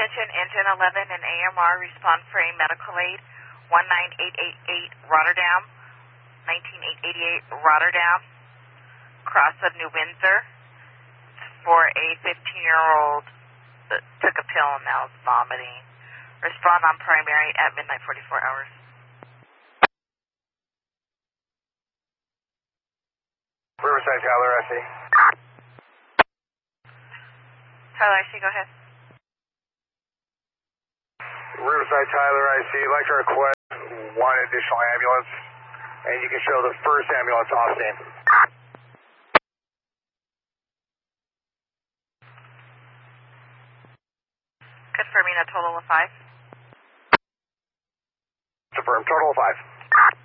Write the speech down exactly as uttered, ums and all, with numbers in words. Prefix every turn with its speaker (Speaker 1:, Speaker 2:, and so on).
Speaker 1: Attention, Engine eleven and A M R respond for a medical aid. one nine eight eight eight Rotterdam, nineteen eighty-eight Rotterdam, cross of New Windsor, for a fifteen-year-old that took a pill and now is vomiting. Respond on primary at midnight forty-four hours.
Speaker 2: Riverside, Tyler, I C.
Speaker 1: Tyler, I C, go ahead.
Speaker 2: Riverside, Tyler, I C. I'd like to request one additional ambulance, and you can show the first ambulance off scene.
Speaker 1: Confirming a total of five.
Speaker 2: Confirm, total of five.